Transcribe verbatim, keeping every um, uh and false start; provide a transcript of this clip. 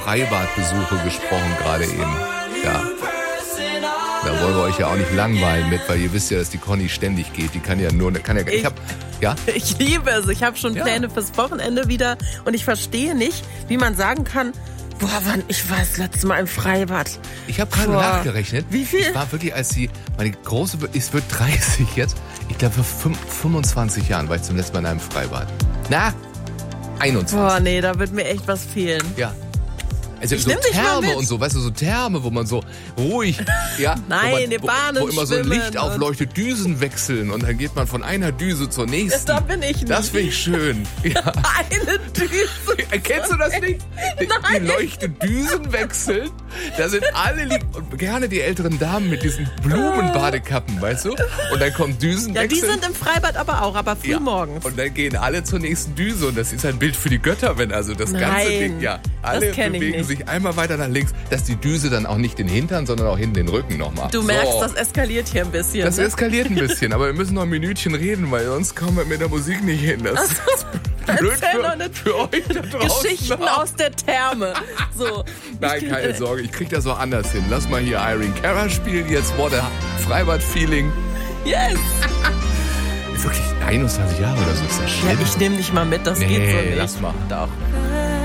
Freibadbesuche gesprochen gerade eben. Ja. Da wollen wir euch ja auch nicht langweilen mit, weil ihr wisst ja, dass die Conny ständig geht. Die kann ja nur, kann ja, ich, ich hab, ja. Ich liebe es. Ich habe schon ja. Pläne fürs Wochenende wieder und ich verstehe nicht, wie man sagen kann, boah, wann, ich war das letzte Mal im Freibad. Ich habe gerade nachgerechnet. Wie viel? Ich war wirklich, als sie, meine große, es wird dreißig jetzt, ich glaube vor fünfundzwanzig Jahren war ich zum letzten Mal in einem Freibad. Na, einundzwanzig. Boah, nee, da wird mir echt was fehlen. Ja. Also ich so Therme und so, weißt du, so Therme, wo man so ruhig, ja, Nein, wo, man, wo, wo immer so ein Licht aufleuchtet, Düsen wechseln und dann geht man von einer Düse zur nächsten. Da bin ich nicht. Das finde ich schön. Ja. Eine Düse. Kennst du das nicht? Die, Nein. die leuchten Düsen wechseln, da sind alle lieb und gerne die älteren Damen mit diesen Blumenbadekappen, weißt du? Und dann kommt Düsen Ja, wechseln. die sind im Freibad aber auch, aber früh ja. morgens. Und dann gehen alle zur nächsten Düse und das ist ein Bild für die Götter, wenn also das Nein, ganze Ding, ja, alle das kenn ich bewegen nicht. sich einmal weiter nach links, dass die Düse dann auch nicht den Hintern, sondern auch hinten den Rücken nochmal. Du merkst, so. das eskaliert hier ein bisschen. Das ne? eskaliert ein bisschen, aber wir müssen noch ein Minütchen reden, weil sonst kommen wir mit der Musik nicht hin. Das ist blöd für, für euch da draußen. Geschichten noch. aus der Therme. So. Nein, keine Sorge, ich krieg das auch anders hin. Lass mal hier Irene Cara spielen jetzt. What a Freibad-Feeling. Yes! Wirklich einundzwanzig Jahre oder so, ist das schlimm? Ja, ich nehme dich mal mit, das nee, geht so nicht. lass mal. Doch.